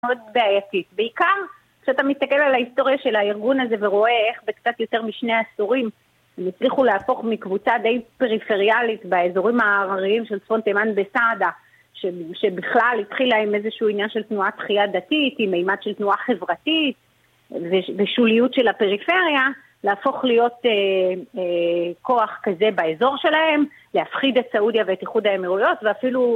מאוד בעייתית. בעיקר כשאתה מסתכל על ההיסטוריה של הארגון הזה ורואה איך בקצת יותר משני עשורים הם הצליחו להפוך מקבוצה די פריפריאלית באזורים הערריים של צפון תימן בסעדה, שבכלל התחילה עם איזשהו עניין של תנועת תחייה דתית, עם מימד של תנועה חברתית ושוליות של הפריפריה, להפוך להיות כוח כזה באזור שלהם, להפחיד את סעודיה ואת איחוד האמירויות, ואפילו